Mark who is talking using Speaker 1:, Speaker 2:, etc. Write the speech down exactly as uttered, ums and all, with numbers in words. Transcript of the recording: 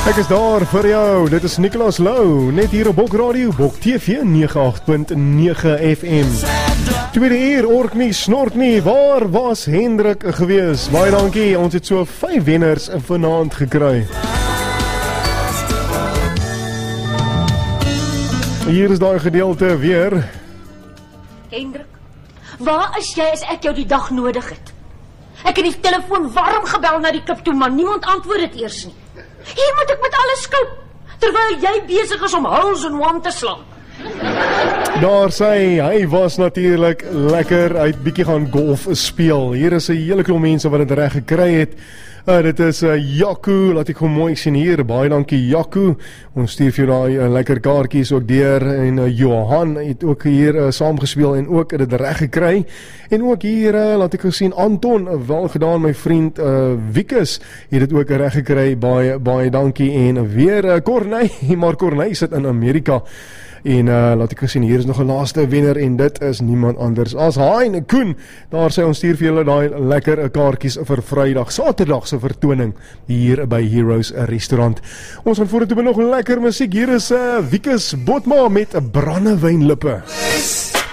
Speaker 1: Ek is daar vir jou, dit is Nicholas Lou, net hier op Bok Radio, Bok T V nege agt punt nege F M. Tweede uur, ork nie, snork nie, waar was Hendrik gewees? Baie dankie, ons het so vyf wenners vanaand gekry. Hier is daai gedeelte weer.
Speaker 2: Hendrik, waar is jy as ek jou die dag nodig het? Ek het die telefoon warm gebel na die klip toe, maar niemand antwoord dit eers nie. Hier moet ek met alles skou, terwyl jy besig is om holes in one te slaan.
Speaker 1: Daar sê, hy was natuurlik lekker, hy het bietjie gaan golf speel. Hier is 'n hele klomp mense wat dit reg gekry het. Uh, dit is uh, Jaco, laat ek hom mooi sien hier, baie dankie Jaco. Ons stuur vir jou daai uh, lekker kaartjies ook deur, en uh, Johan het ook hier uh, saamgespeel en ook dit reg gekry. En ook hier, uh, laat ek gesien, Anton, uh, wel gedaan my vriend uh, Wikus, het dit ook reg gekry, baie, baie dankie. En weer uh, Corney, maar Corney sit in Amerika. En uh, laat ek gesien, hier is nog 'n laaste wenner en dit is niemand anders as Hein Koen. Daar sê ons stuur vir julle daai lekker kaartjies vir Vrydag, Saterdag se vertoning hier by Heroes Restaurant. Ons gaan vorentoe met nog lekker musiek. Hier is uh, Wikus Botma met 'n brandewynlippe.